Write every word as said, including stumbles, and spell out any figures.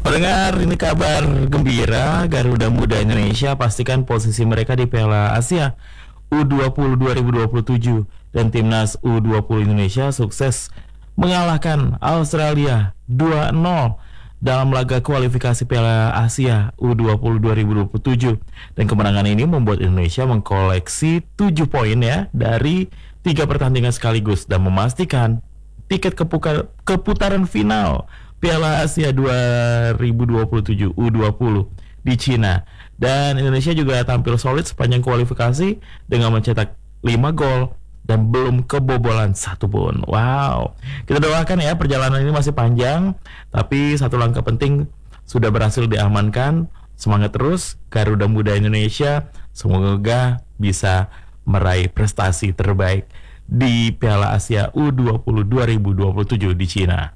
Pendengar, ini kabar gembira. Garuda Muda Indonesia pastikan posisi mereka di Piala Asia U dua puluh dua ribu dua puluh tujuh dan timnas U dua puluh Indonesia sukses mengalahkan Australia dua nol dalam laga kualifikasi Piala Asia U dua puluh dua ribu dua puluh tujuh. Dan kemenangan ini membuat Indonesia mengkoleksi tujuh poin ya dari tiga pertandingan sekaligus dan memastikan tiket kepuka- keputaran final Piala Asia dua ribu dua puluh tujuh U dua puluh di Cina. Dan Indonesia juga tampil solid sepanjang kualifikasi dengan mencetak lima gol dan belum kebobolan satu pun. Wow. Kita doakan ya, perjalanan ini masih panjang, tapi satu langkah penting sudah berhasil diamankan. Semangat terus Garuda Muda Indonesia. Semoga bisa meraih prestasi terbaik di Piala Asia U dua puluh dua ribu dua puluh tujuh di Cina.